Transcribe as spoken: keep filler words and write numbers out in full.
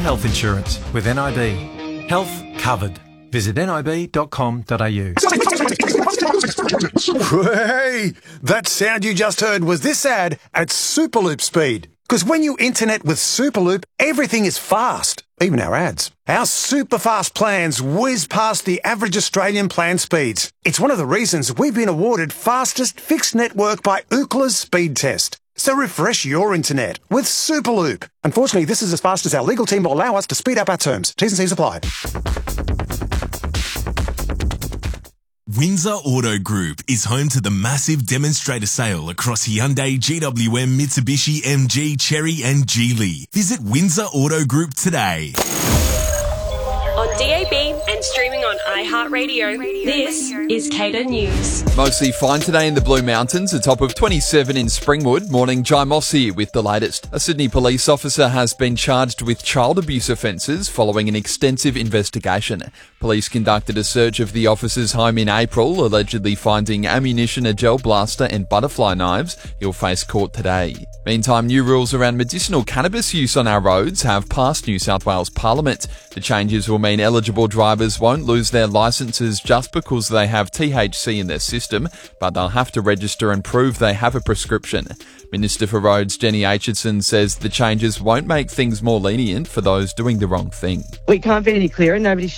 health insurance with N I B. Health covered. Visit nib dot com dot a u. Hey, that sound you just heard was this ad at Superloop speed. Because when you internet with Superloop, everything is fast, even our ads. Our super fast plans whiz past the average Australian plan speeds. It's one of the reasons we've been awarded fastest fixed network by Ookla's speed test. So refresh your internet with Superloop. Unfortunately, this is as fast as our legal team will allow us to speed up our terms. T's and C's apply. Windsor Auto Group is home to the massive demonstrator sale across Hyundai, G W M, Mitsubishi, M G, Chery and Geely. Visit Windsor Auto Group today. On D A B and streaming on iHeartRadio, this is Cater News. Mostly fine today in the Blue Mountains, a top of twenty-seven in Springwood. Morning, Jai Moss here with the latest. A Sydney police officer has been charged with child abuse offences following an extensive investigation. Police conducted a search of the officer's home in April, allegedly finding ammunition, a gel blaster and butterfly knives. He'll face court today. Meantime, new rules around medicinal cannabis use on our roads have passed New South Wales Parliament. The changes will mean eligible drivers won't lose their licences just because they have T H C in their system, but they'll have to register and prove they have a prescription. Minister for Roads Jenny Aitchison says the changes won't make things more lenient for those doing the wrong thing. We can't be any clearer. Nobody